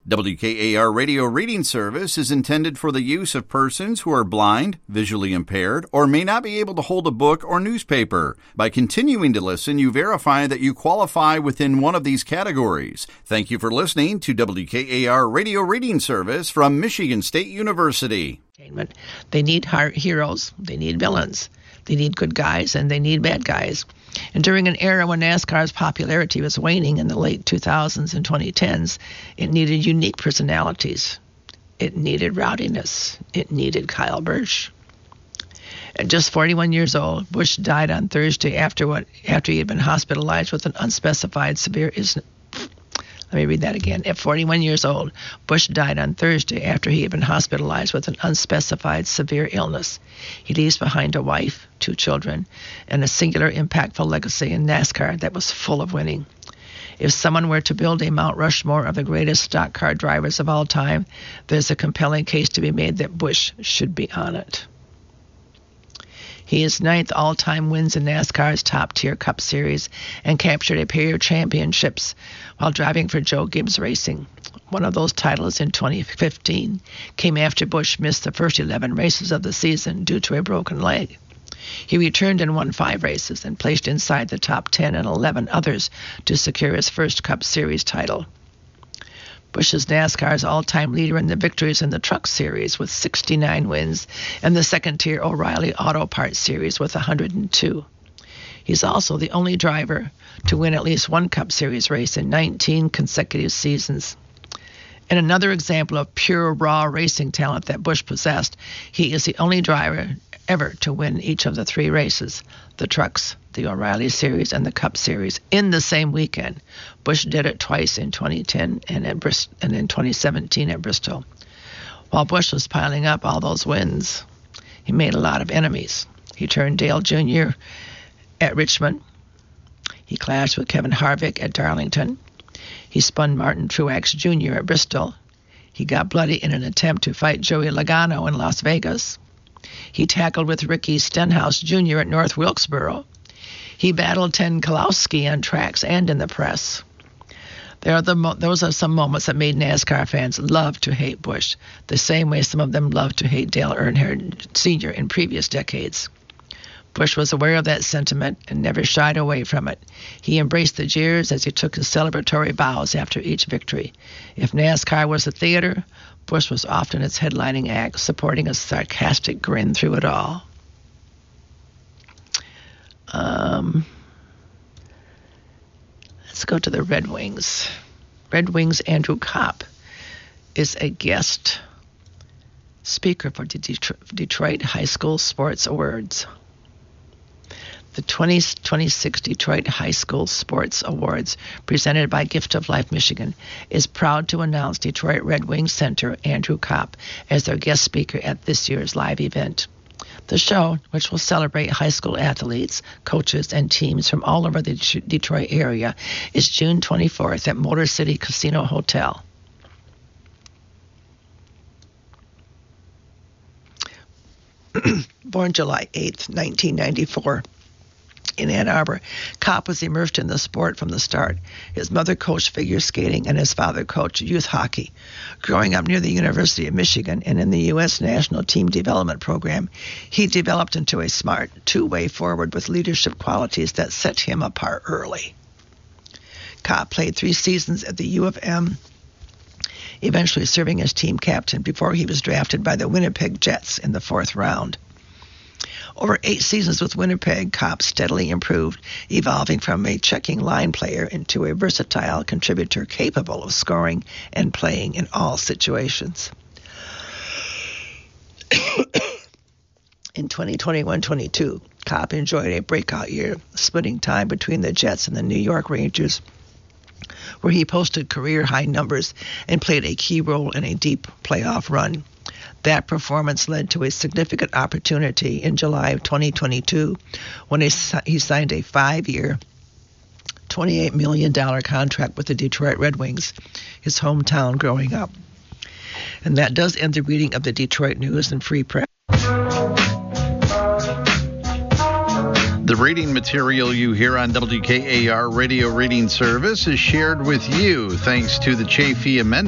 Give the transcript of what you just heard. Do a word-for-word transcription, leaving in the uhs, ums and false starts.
W K A R Radio Reading Service is intended for the use of persons who are blind, visually impaired, or may not be able to hold a book or newspaper. By continuing to listen, you verify that you qualify within one of these categories. Thank you for listening to W K A R Radio Reading Service from Michigan State University. They need heroes, they need villains, they need good guys, and they need bad guys. And during an era when NASCAR's popularity was waning in the late two thousands and twenty tens, it needed unique personalities. It needed rowdiness. It needed Kyle Busch. At just forty-one years old, Busch died on Thursday after what after he had been hospitalized with an unspecified severe illness. Let me read that again. At forty-one years old, Busch died on Thursday after he had been hospitalized with an unspecified severe illness. He leaves behind a wife, two children, and a singular, impactful legacy in NASCAR that was full of winning. If someone were to build a Mount Rushmore of the greatest stock car drivers of all time, there's a compelling case to be made that Busch should be on it. He is ninth all-time wins in NASCAR's top-tier Cup Series and captured a pair of championships while driving for Joe Gibbs Racing. One of those titles in twenty fifteen came after Busch missed the first eleven races of the season due to a broken leg. He returned and won five races and placed inside the top ten and eleven others to secure his first Cup Series title. Busch is NASCAR's all-time leader in the victories in the Truck Series with sixty-nine wins and the second-tier O'Reilly Auto Parts Series with one hundred two. He's also the only driver to win at least one Cup Series race in nineteen consecutive seasons. In another example of pure, raw racing talent that Busch possessed, he is the only driver ever to win each of the three races, the Trucks, the O'Reilly Series, and the Cup Series, in the same weekend. Busch did it twice in twenty ten and, at Brist- and in twenty seventeen at Bristol. While Busch was piling up all those wins, he made a lot of enemies. He turned Dale Junior at Richmond. He clashed with Kevin Harvick at Darlington. He spun Martin Truex Junior at Bristol. He got bloody in an attempt to fight Joey Logano in Las Vegas. He tackled with Ricky Stenhouse Junior at North Wilkesboro. He battled Ted Kalowski on tracks and in the press. There are the mo- those are some moments that made NASCAR fans love to hate Busch, the same way some of them loved to hate Dale Earnhardt Senior in previous decades. Busch was aware of that sentiment and never shied away from it. He embraced the jeers as he took his celebratory bows after each victory. If NASCAR was a theater, Busch was often its headlining act, supporting a sarcastic grin through it all. Um, let's go to the Red Wings. Red Wings' Andrew Kopp is a guest speaker for the Detroit High School Sports Awards. The twenty twenty-six Detroit High School Sports Awards, presented by Gift of Life Michigan, is proud to announce Detroit Red Wings center Andrew Kopp as their guest speaker at this year's live event. The show, which will celebrate high school athletes, coaches, and teams from all over the Detroit area, is June twenty-fourth at Motor City Casino Hotel. Born July eighth, nineteen ninety-four, in Ann Arbor, Kopp was immersed in the sport from the start. His mother coached figure skating and his father coached youth hockey. Growing up near the University of Michigan and in the U S National Team Development Program, he developed into a smart, two-way forward with leadership qualities that set him apart early. Kopp played three seasons at the U of M, eventually serving as team captain before he was drafted by the Winnipeg Jets in the fourth round. Over eight seasons with Winnipeg, Kopp steadily improved, evolving from a checking line player into a versatile contributor capable of scoring and playing in all situations. In twenty twenty-one twenty-two, Kopp enjoyed a breakout year, splitting time between the Jets and the New York Rangers, where he posted career-high numbers and played a key role in a deep playoff run. That performance led to a significant opportunity in July of twenty twenty-two when he signed a five-year, twenty-eight million dollars contract with the Detroit Red Wings, his hometown growing up. And that does end the reading of the Detroit News and Free Press. The reading material you hear on W K A R Radio Reading Service is shared with you thanks to the Chafee Amendment